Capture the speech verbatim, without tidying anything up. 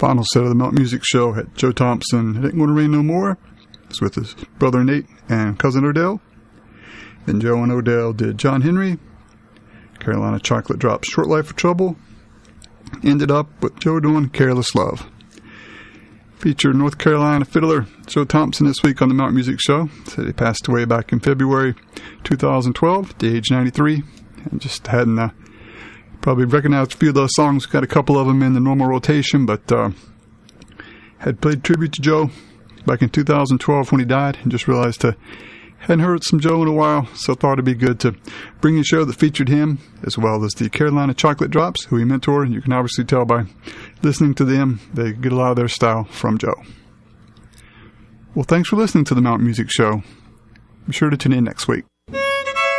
final set of the Mount Music Show had Joe Thompson, It Ain't Gonna Rain No More. It's with his brother Nate and cousin Odell. Then Joe and Odell did John Henry. Carolina Chocolate Drops, Short Life of Trouble. Ended up with Joe doing Careless Love. Featured North Carolina fiddler Joe Thompson this week on the Mount Music Show. Said he passed away back in February two thousand twelve at the age ninety-three. And just hadn't uh, probably recognized a few of those songs. Got a couple of them in the normal rotation, but uh, had played tribute to Joe back in two thousand twelve when he died, and just realized I hadn't heard some Joe in a while, so I thought it'd be good to bring you a show that featured him, as well as the Carolina Chocolate Drops, who he mentored. You can obviously tell by listening to them, they get a lot of their style from Joe. Well, thanks for listening to the Mount Music Show. Be sure to tune in next week.